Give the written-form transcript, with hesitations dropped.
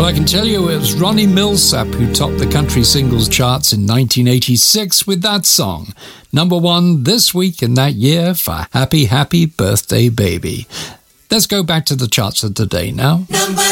Well, I can tell you it was Ronnie Milsap who topped the country singles charts in 1986 with that song. Number 1 this week in that year for Happy Happy Birthday Baby. Let's go back to the charts of today now. Number